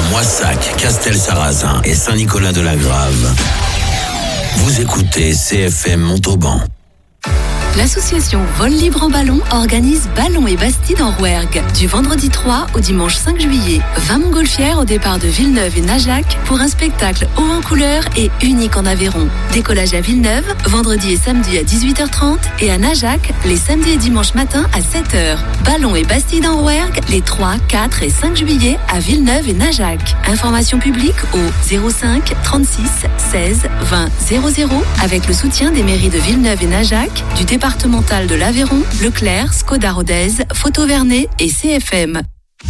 Moissac, Castel-Sarrazin et Saint-Nicolas-de-la-Grave. Vous écoutez CFM Montauban. L'association Vol Libre en Ballon organise Ballon et Bastide en Rouergue du vendredi 3 au dimanche 5 juillet. 20 montgolfières au départ de Villeneuve et Najac pour un spectacle haut en couleur et unique en Aveyron. Décollage à Villeneuve, vendredi et samedi à 18h30 et à Najac, les samedis et dimanches matin à 7h. Ballon et Bastide en Rouergue les 3, 4 et 5 juillet à Villeneuve et Najac. Information publique au 05 36 16 20 00 avec le soutien des mairies de Villeneuve et Najac, du départemental de l'Aveyron, Leclerc, Skoda Rodez, Photo Vernet et CFM.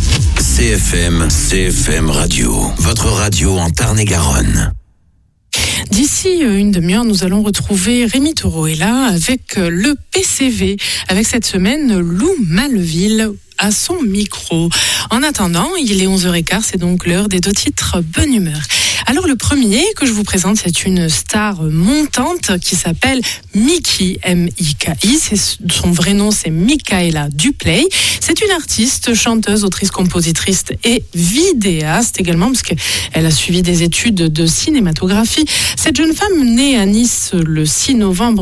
CFM Radio, votre radio en Tarn-et-Garonne. D'ici une demi-heure, nous allons retrouver Rémi Taureau-Ella avec le PCV. Avec cette semaine, Lou Maleville à son micro. En attendant, il est 11h15, c'est donc l'heure des 2 titres Bonne Humeur. Alors le premier que je vous présente, c'est une star montante qui s'appelle Miki, M-I-K-I. Son vrai nom, c'est Michaela Duplay. C'est une artiste, chanteuse, autrice, compositrice et vidéaste également, parce qu'elle a suivi des études de cinématographie. Cette jeune femme née à Nice le 6 novembre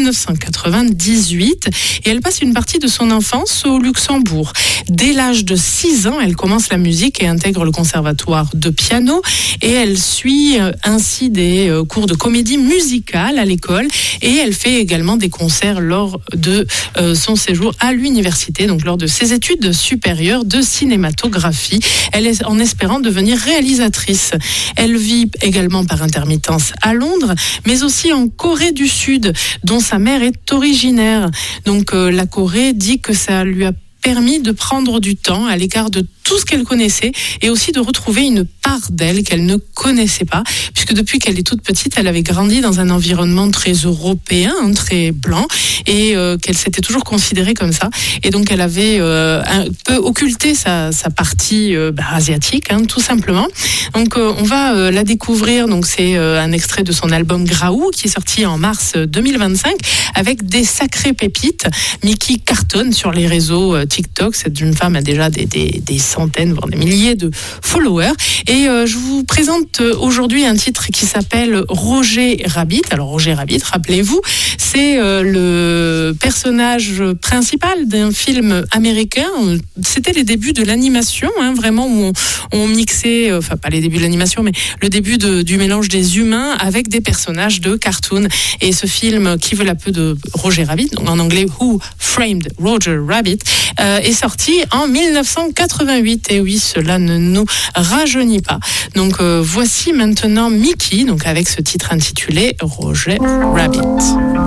1998 et elle passe une partie de son enfance au Luxembourg. Dès l'âge de 6 ans, elle commence la musique et intègre le conservatoire de piano et elle suit ainsi des cours de comédie musicale à l'école et elle fait également des concerts lors de son séjour à l'université, donc lors de ses études supérieures de cinématographie. Elle est en espérant devenir réalisatrice. Elle vit également par intermittence à Londres, mais aussi en Corée du Sud, dont sa mère est originaire. Donc la Corée dit que ça lui a permis de prendre du temps à l'écart de tout ce qu'elle connaissait et aussi de retrouver une part d'elle qu'elle ne connaissait pas, puisque depuis qu'elle est toute petite, elle avait grandi dans un environnement très européen, très blanc, et qu'elle s'était toujours considérée comme ça. Et donc elle avait un peu occulté sa partie asiatique, tout simplement. Donc on va la découvrir. Donc c'est un extrait de son album Graou qui est sorti en mars 2025 avec des sacrées pépites. Miki cartonne sur les réseaux TikTok. Cette jeune femme a déjà des centaines, voire des milliers de followers. Et je vous présente aujourd'hui un titre qui s'appelle Roger Rabbit. Alors Roger Rabbit, rappelez-vous, c'est le personnage principal d'un film américain. C'était les débuts de l'animation, vraiment, où on mixait, enfin pas les débuts de l'animation, mais le début du mélange des humains avec des personnages de cartoon. Et ce film, qui veut la peu de Roger Rabbit, donc en anglais Who Framed Roger Rabbit, est sorti en 1988. Et oui, cela ne nous rajeunit pas. Donc voici maintenant Miki, donc avec ce titre intitulé Roger Rabbit.